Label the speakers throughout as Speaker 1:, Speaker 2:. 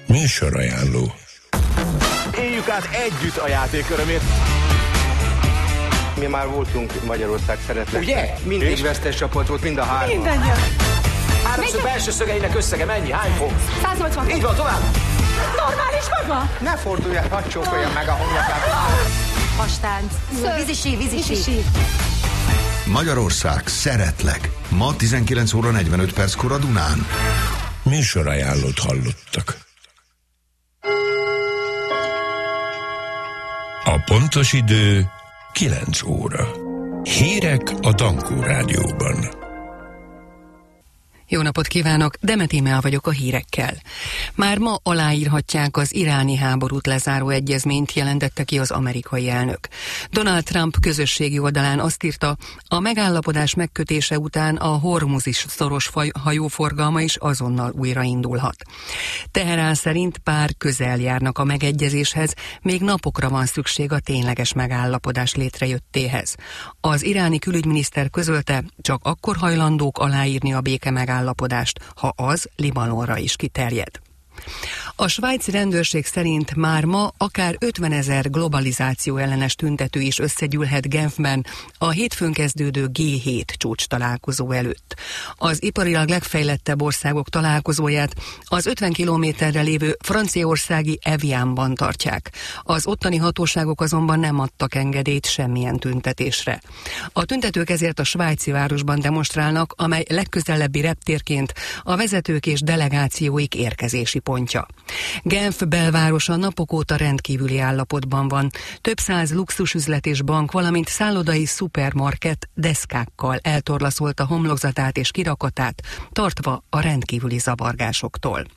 Speaker 1: Műsorajánló.
Speaker 2: Éljük át együtt a játék örömét.
Speaker 3: Mi már voltunk Magyarország szeretnek.
Speaker 2: Ugye?
Speaker 3: Mindig vesztes csapat volt, mind a három.
Speaker 4: Mindannyian.
Speaker 2: Háromszög belső szögeinek összege mennyi? Hány fok?
Speaker 4: 180.
Speaker 2: Így van, tovább.
Speaker 4: Normális maga?
Speaker 3: Ne forduljál, hadd csókolja meg a homlokát.
Speaker 4: Hastánc. Vízisi.
Speaker 5: Magyarország, szeretlek. Ma 19 óra 45 perckor a Dunán.
Speaker 1: Műsorajánlót hallottak. A pontos idő 9 óra. Hírek a Dankó Rádióban.
Speaker 6: Jó napot kívánok, Demet Íme vagyok a hírekkel. Már ma aláírhatják az iráni háborút lezáró egyezményt, jelentette ki az amerikai elnök. Donald Trump közösségi oldalán azt írta, a megállapodás megkötése után a Hormuz szoros hajóforgalma is azonnal újraindulhat. Teherán szerint pár közel járnak a megegyezéshez, még napokra van szükség a tényleges megállapodás létrejöttéhez. Az iráni külügyminiszter közölte, csak akkor hajlandók aláírni a béke megállapodást, ha az Libanonra is kiterjed. A svájci rendőrség szerint már ma akár 50 000 globalizáció ellenes tüntető is összegyűlhet Genfben a hétfőn kezdődő G7 csúcs találkozó előtt. Az iparilag legfejlettebb országok találkozóját az 50 kilométerre lévő franciaországi Evianban tartják. Az ottani hatóságok azonban nem adtak engedélyt semmilyen tüntetésre. A tüntetők ezért a svájci városban demonstrálnak, amely legközelebbi reptérként a vezetők és delegációik érkezési pontja. Genf belvárosa napok óta rendkívüli állapotban van. Több száz luxusüzlet és bank, valamint szállodai szupermarket deszkákkal eltorlaszolta homlokzatát és kirakatát, tartva a rendkívüli zavargásoktól.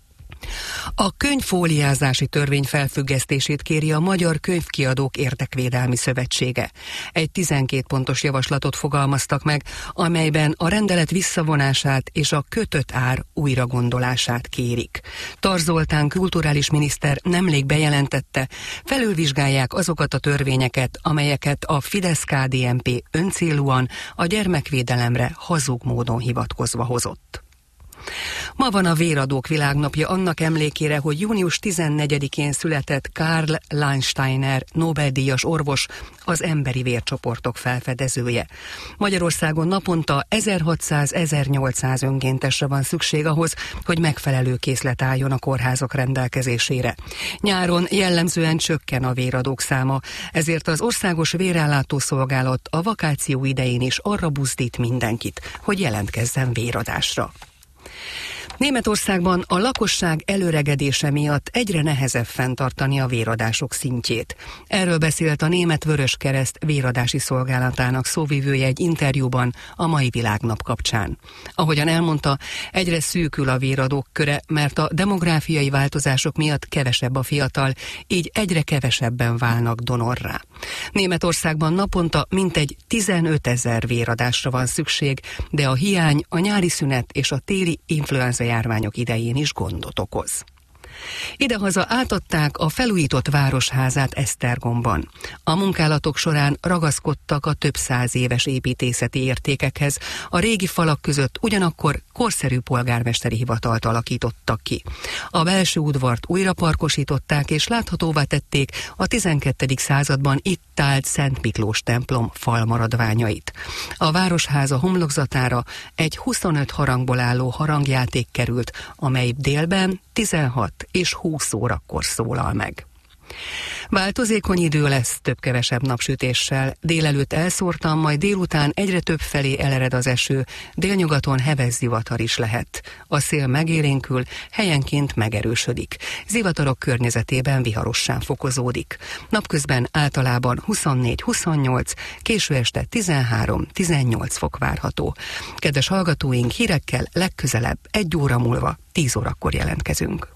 Speaker 6: A könyvfóliázási törvény felfüggesztését kéri a Magyar Könyvkiadók Érdekvédelmi Szövetsége. Egy 12 pontos javaslatot fogalmaztak meg, amelyben a rendelet visszavonását és a kötött ár újragondolását kérik. Tarz Zoltán kulturális miniszter nemrég bejelentette, felülvizsgálják azokat a törvényeket, amelyeket a Fidesz-KDNP öncélúan a gyermekvédelemre hazug módon hivatkozva hozott. Ma van a Véradók világnapja annak emlékére, hogy június 14-én született Karl Landsteiner, Nobel-díjas orvos, az emberi vércsoportok felfedezője. Magyarországon naponta 1600-1800 önkéntesre van szükség ahhoz, hogy megfelelő készlet álljon a kórházak rendelkezésére. Nyáron jellemzően csökken a véradók száma, ezért az Országos Vérellátó Szolgálat a vakáció idején is arra buzdít mindenkit, hogy jelentkezzen véradásra. Németországban a lakosság előregedése miatt egyre nehezebb fenntartani a véradások szintjét. Erről beszélt a Német Vöröskereszt véradási szolgálatának szóvivője egy interjúban a Mai Világnap kapcsán. Ahogyan elmondta, egyre szűkül a véradók köre, mert a demográfiai változások miatt kevesebb a fiatal, így egyre kevesebben válnak donorrá. Németországban naponta mintegy 15 000 véradásra van szükség, de a hiány a nyári szünet és a téli influenza járványok idején is gondot okoz. Idehaza átadták a felújított városházát Esztergomban. A munkálatok során ragaszkodtak a több száz éves építészeti értékekhez, a régi falak között ugyanakkor korszerű polgármesteri hivatalt alakítottak ki. A belső udvart újra parkosították és láthatóvá tették a 12. században itt állt Szent Miklós templom falmaradványait. A városháza homlokzatára egy 25 harangból álló harangjáték került, amely délben 16 és 20 órakor szólal meg. Változékony idő lesz, több-kevesebb napsütéssel. Délelőtt elszórtan, majd délután egyre több felé elered az eső, délnyugaton heves zivatar is lehet. A szél megélénkül, helyenként megerősödik. Zivatarok környezetében viharossá fokozódik. Napközben általában 24-28, késő este 13-18 fok várható. Kedves hallgatóink, hírekkel legközelebb 1 óra múlva 10 órakor jelentkezünk.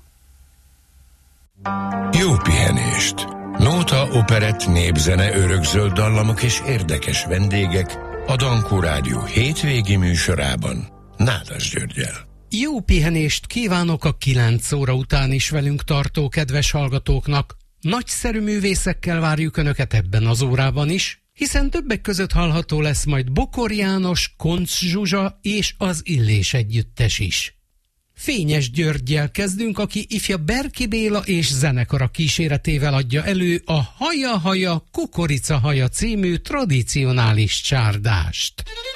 Speaker 1: Jó pihenést! Nóta, operett, népzene, örökzöld dallamok és érdekes vendégek a Dankó Rádió hétvégi műsorában Nádas Györggyel.
Speaker 7: Jó pihenést kívánok a 9 óra után is velünk tartó kedves hallgatóknak. Nagyszerű művészekkel várjuk Önöket ebben az órában is, hiszen többek között hallható lesz majd Bokor János, Koncz Zsuzsa és az Illés együttes is. Fényes Györggyel kezdünk, aki ifja Berki Béla és zenekara kíséretével adja elő a Haja-haja, kukorica-haja című tradicionális csárdást.